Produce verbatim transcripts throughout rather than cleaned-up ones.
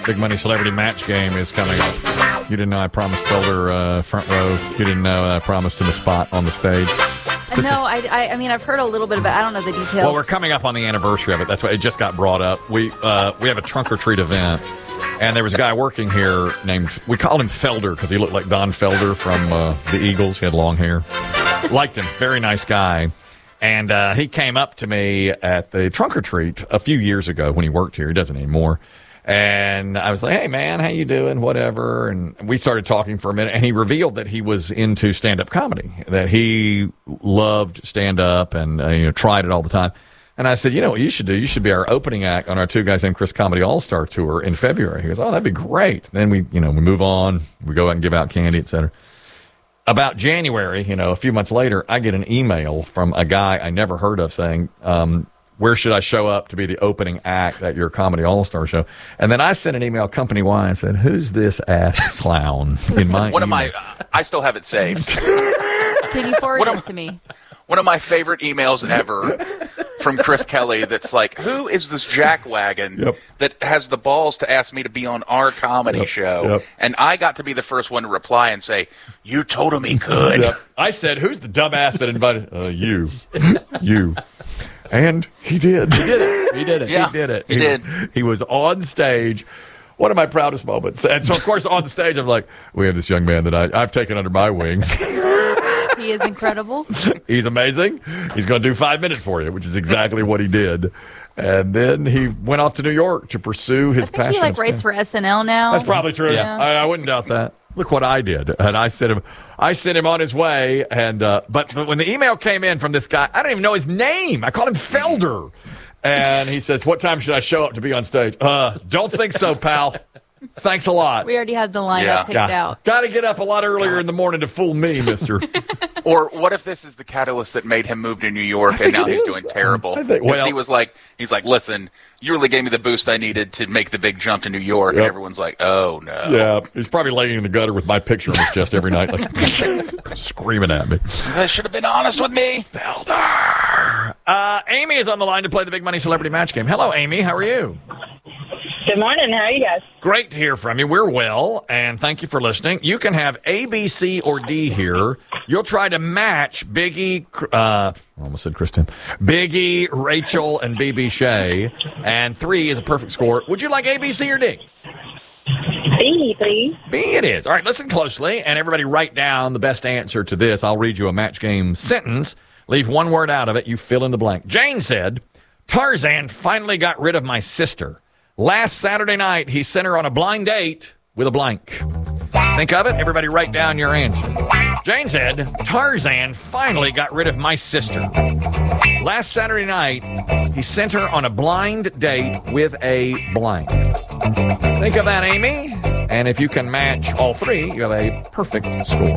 Big Money Celebrity Match Game is coming up. You didn't know I promised Felder uh, front row. You didn't know I promised him a spot on the stage. This no, is, I, I I mean, I've heard a little bit about it. I don't know the details. Well, we're coming up on the anniversary of it. That's why it just got brought up. We uh, we have a trunk or treat event, and there was a guy working here named, we called him Felder because he looked like Don Felder from uh, the Eagles. He had long hair. Liked him. Very nice guy. And uh, he came up to me at the trunk or treat a few years ago when he worked here. He doesn't anymore. And I was like, hey, man, how you doing? Whatever. And we started talking for a minute. And he revealed that he was into stand-up comedy, that he loved stand-up and uh, you know, tried it all the time. And I said, you know what you should do? You should be our opening act on our Two Guys Named Chris Comedy All-Star Tour in February. He goes, oh, that'd be great. Then we, you know, we move on. We go out and give out candy, et cetera. About January, you know, a few months later, I get an email from a guy I never heard of saying, um, where should I show up to be the opening act at your Comedy All-Star show? And then I sent an email company-wide and said, who's this ass clown in my One email? of my, uh, I still have it saved. Can you forward One it of- to me? One of my favorite emails ever from Chris Kelly that's like, who is this jackwagon Yep. that has the balls to ask me to be on our comedy Yep. show? Yep. And I got to be the first one to reply and say, you told him he could. Yep. I said, who's the dumbass that invited uh, you? You. And he did. He did it. He did it. Yeah, he did it. he did. He was on stage. One of my proudest moments. And so, of course, on the stage, I'm like, we have this young man that I, I've taken under my wing. He is incredible. He's amazing. He's going to do five minutes for you, which is exactly what he did. And then he went off to New York to pursue his I think passion. he like of writes stand- for S N L now. That's probably true. Yeah. I, I wouldn't doubt that. Look what I did, and I sent him. I sent him on his way, and uh, but, but when the email came in from this guy, I don't even know his name. I called him Felder, and he says, "What time should I show up to be on stage?" Uh, don't think so, pal. Thanks a lot. We already had the lineup Yeah. picked out. Got to get up a lot earlier in the morning to fool me, Mister. Or what if this is the catalyst that made him move to New York and now it he's is. doing terrible? I think- 'Cause well- he was like, he's like, listen, you really gave me the boost I needed to make the big jump to New York, Yep. and everyone's like, oh no. Yeah, he's probably laying in the gutter with my picture on his chest every night, like screaming at me. They should have been honest with me. Felder. Uh, Amy is on the line to play the Big Money Celebrity Match Game. Hello, Amy. How are you? Good morning. How are you guys? Great to hear from you. We're well, and thank you for listening. You can have A, B, C, or D here. You'll try to match Biggie, uh, I almost said Kristen, Biggie, Rachel, and B B Shea, and three is a perfect score. Would you like A, B, C, or D? B, please. B it is. All right, listen closely, and everybody write down the best answer to this. I'll read you a match game sentence. Leave one word out of it. You fill in the blank. Jane said, Tarzan finally got rid of my sister. Last Saturday night, he sent her on a blind date with a blank. Think of it. Everybody write down your answer. Jane said, Tarzan finally got rid of my sister. Last Saturday night, he sent her on a blind date with a blank. Think of that, Amy. And if you can match all three, you have a perfect score.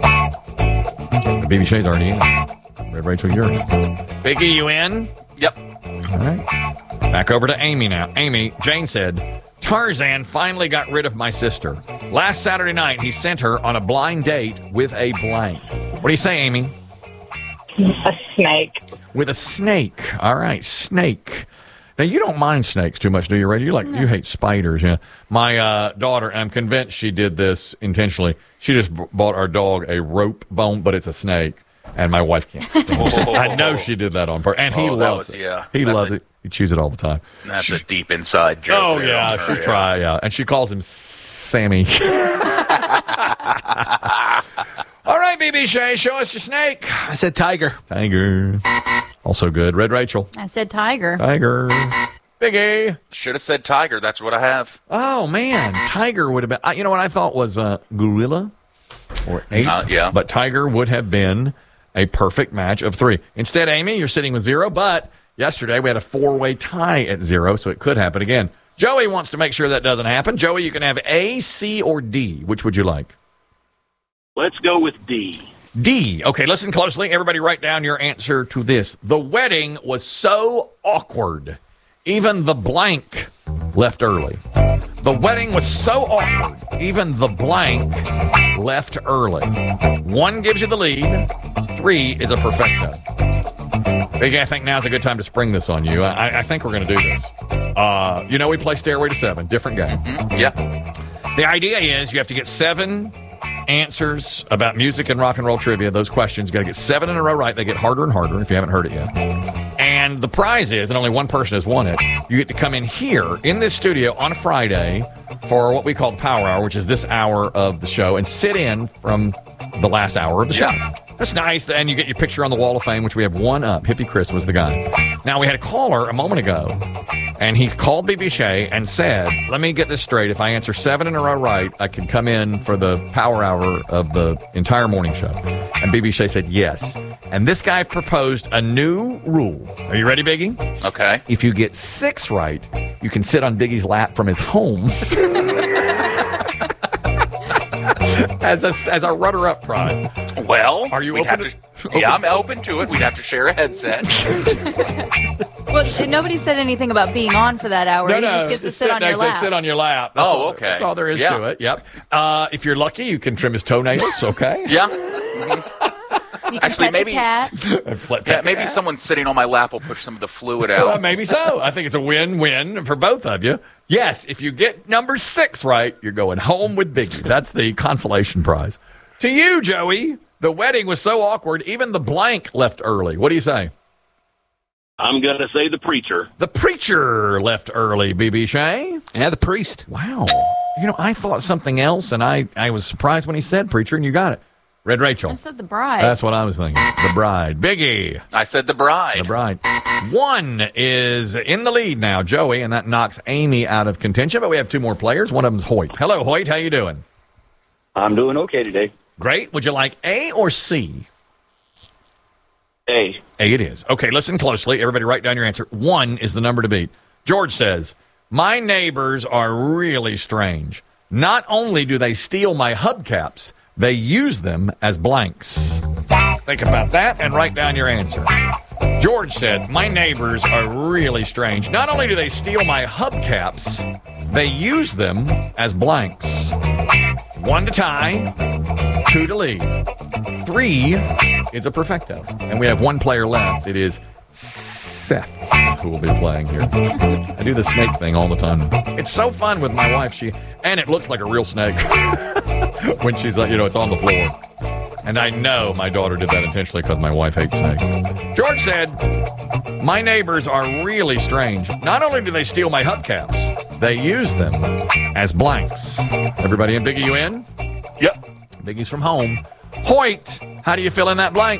B B Shea's already in. Red Rachel, you're in. Biggie, you in? Yep. All right. Back over to Amy now. Amy, Jane said, Tarzan finally got rid of my sister. Last Saturday night, he sent her on a blind date with a blank. What do you say, Amy? A snake. With a snake. All right, snake. Now, you don't mind snakes too much, do you, Ray? You like, you hate spiders, yeah. My uh, daughter, and I'm convinced she did this intentionally. She just b- bought our dog a rope bone, but it's a snake. And my wife can't stand it. I know she did that on purpose. And he Oh, that loves was- it. yeah. He That's loves a- it. He chews it all the time. That's a deep inside joke. Oh, there. yeah. I'm sorry, She's try, yeah. And she calls him Sammy. All right, B B Shea, show us your snake. I said tiger. Tiger. Also good. Red Rachel. I said tiger. Tiger. Biggie. Should have said tiger. That's what I have. Oh, man. Tiger would have been. I- You know what I thought was uh, gorilla or ape? Uh, yeah. But tiger would have been a perfect match of three. Instead, Amy, you're sitting with zero. But yesterday we had a four-way tie at zero, so it could happen again. Joey wants to make sure that doesn't happen. Joey, you can have A, C, or D. Which would you like? Let's go with D. D. Okay, listen closely. Everybody write down your answer to this. The wedding was so awkward. Even the blank left early. The wedding was so awkward. Even the blank left early. One gives you the lead. Three is a perfecto. Big, I think now's a good time to spring this on you. I, I think we're going to do this. Uh, you know, we play Stairway to Seven, different game. Mm-hmm. Yeah. The idea is you have to get seven answers about music and rock and roll trivia. Those questions, you got to get seven in a row right. They get harder and harder if you haven't heard it yet. And the prize is, and only one person has won it, you get to come in here in this studio on a Friday for what we call the Power Hour, which is this hour of the show, and sit in from the last hour of the show. Yeah. That's nice, and you get your picture on the Wall of Fame, which we have one up. Hippie Chris was the guy. Now, we had a caller a moment ago, and he called B B Shea and said, let me get this straight. If I answer seven in a row right, I can come in for the Power Hour of the entire morning show. And B B Shea said yes. And this guy proposed a new rule. Are you ready, Biggie? Okay. If you get six right, you can sit on Biggie's lap from his home as a, as a runner-up prize. Well, Are you we'd open have to- to, yeah, I'm open to it. We'd have to share a headset. Well, nobody said anything about being on for that hour. No, he no, just gets to just sit on your next to lap. sit on your lap. That's Oh, all- okay. That's all there is Yeah. to it. Yep. Uh, if you're lucky, you can trim his toenails. Okay. Yeah. You can Actually, pet maybe- the cat. Flip Yeah, that maybe cat. someone sitting on my lap will push some of the fluid Well, out. maybe so. I think it's a win-win for both of you. Yes, if you get number six right, you're going home with Biggie. That's the consolation prize. To you, Joey, the wedding was so awkward, even the blank left early. What do you say? I'm going to say the preacher. The preacher left early, B B Shea. Yeah, the priest. Wow. You know, I thought something else, and I, I was surprised when he said preacher, and you got it. Red Rachel. I said the bride. That's what I was thinking. The bride. Biggie. I said the bride. The bride. One is in the lead now, Joey, and that knocks Amy out of contention, but we have two more players. One of them's Hoyt. Hello, Hoyt. How you doing? I'm doing okay today. Great. Would you like A or C? Hey, A it is. Okay, listen closely. Everybody write down your answer. One is the number to beat. George says, my neighbors are really strange. Not only do they steal my hubcaps, they use them as blanks. Think about that and write down your answer. George said, my neighbors are really strange. Not only do they steal my hubcaps, they use them as blanks. One to tie, two to lead. Three is a perfecto. And we have one player left. It is Seth who will be playing here. I do the snake thing all the time. It's so fun with my wife. She and it looks like a real snake when she's like, you know, it's on the floor. And I know my daughter did that intentionally because my wife hates snakes. George said, my neighbors are really strange. Not only do they steal my hubcaps, they use them as blanks. Everybody in? Biggie, you in? Yep. Biggie's from home. Hoyt, how do you fill in that blank?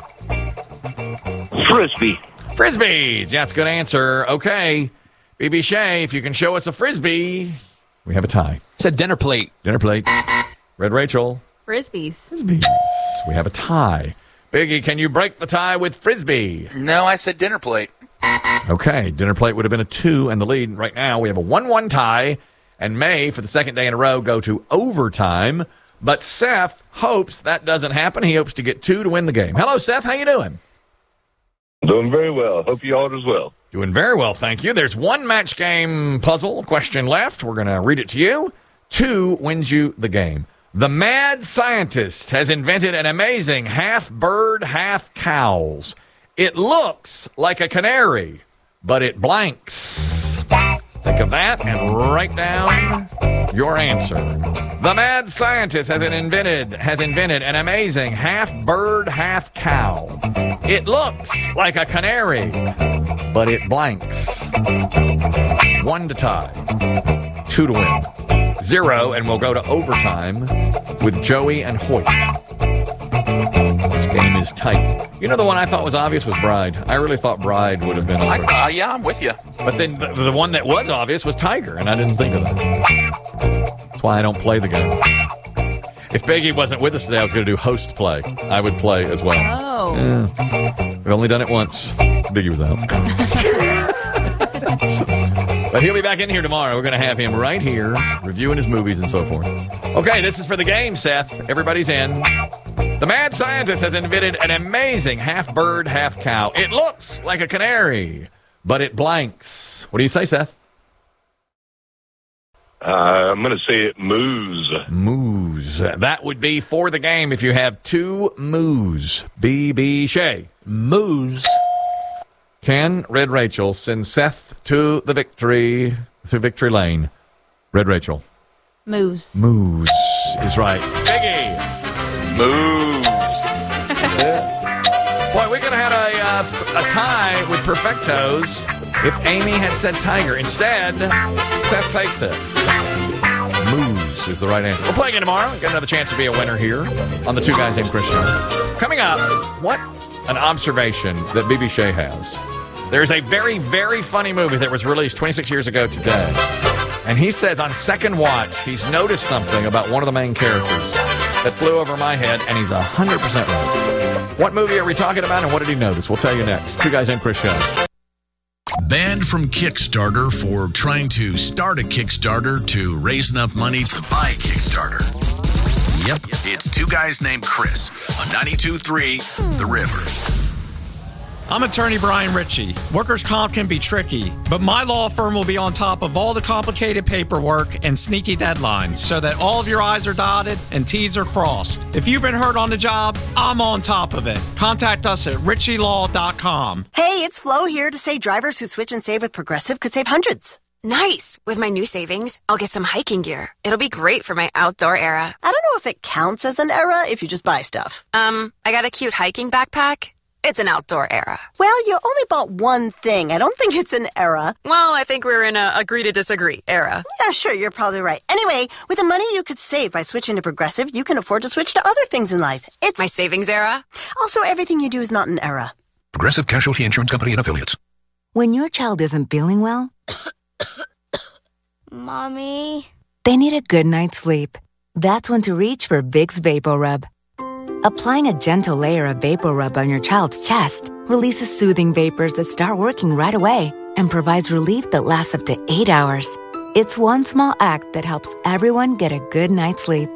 Frisbee. Frisbees. Yeah, it's a good answer. Okay. B B Shea, if you can show us a Frisbee, we have a tie. It's a dinner plate. Dinner plate. Red Rachel. Frisbees. Frisbees. We have a tie. Biggie, can you break the tie with Frisbee? No, I said dinner plate. Okay. Dinner plate would have been a two and the lead. Right now, we have a one one tie and may, for the second day in a row, go to overtime. But Seth hopes that doesn't happen. He hopes to get two to win the game. Hello, Seth. How you doing? Doing very well. Hope you all as well. Doing very well, thank you. There's one match game puzzle question left. We're going to read it to you. Two wins you the game. The mad scientist has invented an amazing half bird, half cows. It looks like a canary, but it blanks. Think of that and write down your answer. The mad scientist has invented has invented an amazing half bird, half cow. It looks like a canary, but it blanks. One to tie, two to win, zero, and we'll go to overtime with Joey and Hoyt. This game is tight. You know, the one I thought was obvious was Bride. I really thought Bride would have been I, over. uh, yeah, I'm with you. But then the, the one that was obvious was Tiger, and I didn't think of that. That's why I don't play the game. If Biggie wasn't with us today, I was going to do host play. I would play as well. Oh. Yeah. We've only done it once. Biggie was out. But he'll be back in here tomorrow. We're going to have him right here reviewing his movies and so forth. Okay, this is for the game, Seth. Everybody's in. The mad scientist has invented an amazing half bird, half cow. It looks like a canary, but it blanks. What do you say, Seth? Uh, I'm going to say it moves. Moose. That would be for the game if you have two moos. B B Shea. Moose. Can Red Rachel send Seth to the victory? through Victory Lane. Red Rachel. Moose. Moose is right. Biggie. Moose. That's it. Boy, we could have had a, uh, a tie with perfectos if Amy had said tiger. Instead, Seth takes it. Moose is the right answer. We'll play again tomorrow. Got another chance to be a winner here on the Two Guys Named Chris show. Coming up, what an observation that B B Shea has. There's a very, very funny movie that was released twenty-six years ago today. And he says on second watch, he's noticed something about one of the main characters that flew over my head, and he's one hundred percent right. What movie are we talking about, and what did he notice? We'll tell you next. Two Guys Named Chris show. Banned from Kickstarter for trying to start a Kickstarter to raise enough money to buy a Kickstarter. Yep, it's Two Guys Named Chris on ninety-two point three The River. I'm attorney Brian Ritchie. Workers' comp can be tricky, but my law firm will be on top of all the complicated paperwork and sneaky deadlines so that all of your I's are dotted and T's are crossed. If you've been hurt on the job, I'm on top of it. Contact us at ritchie law dot com. Hey, it's Flo here to say drivers who switch and save with Progressive could save hundreds. Nice! With my new savings, I'll get some hiking gear. It'll be great for my outdoor era. I don't know if it counts as an era if you just buy stuff. Um, I got a cute hiking backpack. It's an outdoor era. Well, you only bought one thing. I don't think it's an era. Well, I think we're in a agree to disagree era. Yeah, sure, you're probably right. Anyway, with the money you could save by switching to Progressive, you can afford to switch to other things in life. It's my savings era. Also, everything you do is not an era. Progressive Casualty Insurance Company and Affiliates. When your child isn't feeling well, Mommy, they need a good night's sleep. That's when to reach for Vicks VapoRub. Applying a gentle layer of VapoRub on your child's chest releases soothing vapors that start working right away and provides relief that lasts up to eight hours. It's one small act that helps everyone get a good night's sleep.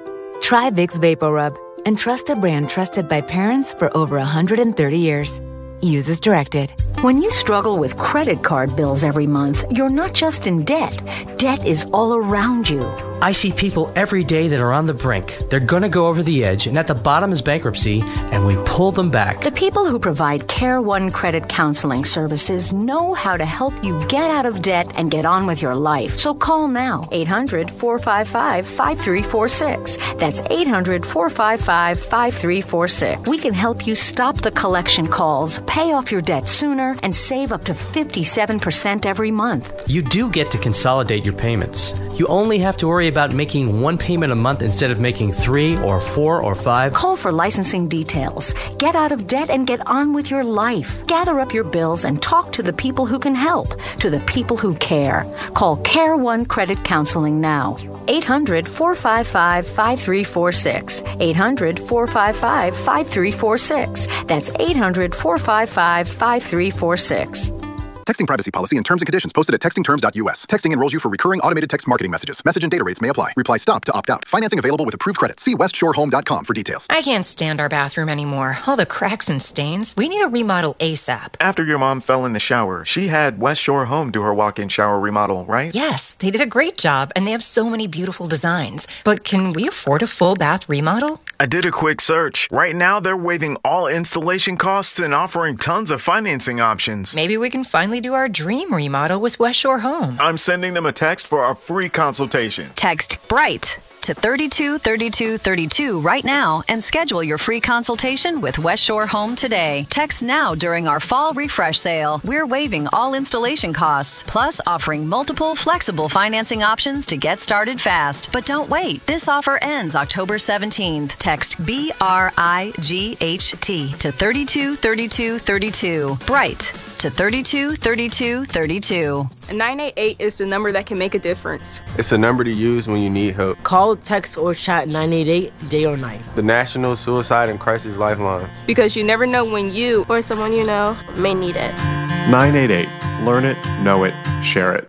Try Vicks VapoRub and trust a brand trusted by parents for over one hundred thirty years. Use as directed. When you struggle with credit card bills every month, you're not just in debt. Debt is all around you. I see people every day that are on the brink. They're going to go over the edge, and at the bottom is bankruptcy, and we pull them back. The people who provide Care One Credit Counseling Services know how to help you get out of debt and get on with your life. So call now, eight hundred, four five five, five three four six. That's eight hundred, four five five, five three four six. We can help you stop the collection calls, pay off your debt sooner, and save up to fifty-seven percent every month. You do get to consolidate your payments. You only have to worry about making one payment a month instead of making three or four or five. Call for licensing details. Get out of debt and get on with your life. Gather up your bills and talk to the people who can help, to the people who care. Call Care One Credit Counseling now. eight hundred, four five five, five three four six. eight hundred, four five five, five three four six. That's eight hundred, four five five, five three four six. Texting privacy policy and terms and conditions posted at texting terms dot U S. Texting enrolls you for recurring automated text marketing messages. Message and data rates may apply. Reply STOP to opt out. Financing available with approved credit. See west shore home dot com for details. I can't stand our bathroom anymore. All the cracks and stains. We need a remodel ASAP. After your mom fell in the shower, she had West Shore Home do her walk-in shower remodel, right? Yes, they did a great job, and they have so many beautiful designs. But can we afford a full bath remodel? I did a quick search. Right now, they're waiving all installation costs and offering tons of financing options. Maybe we can finally do our dream remodel with West Shore Home. I'm sending them a text for our free consultation. Text BRIGHT to thirty-two thirty-two thirty-two right now and schedule your free consultation with West Shore Home today. Text now during our fall refresh sale. We're waiving all installation costs, plus offering multiple flexible financing options to get started fast. But don't wait. This offer ends October seventeenth. Text B R I G H T to thirty-two thirty-two thirty-two. BRIGHT to thirty-two thirty-two thirty-two. nine eight eight is the number that can make a difference. It's a number to use when you need help. Call, text, or chat nine eight eight day or night. The National Suicide and Crisis Lifeline. Because you never know when you or someone you know may need it. nine eight eight. Learn it, know it, share it.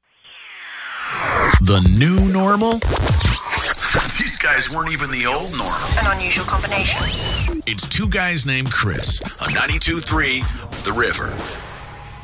The new normal? These guys weren't even the old normal. An unusual combination. It's Two Guys Named Chris on ninety-two point three The River.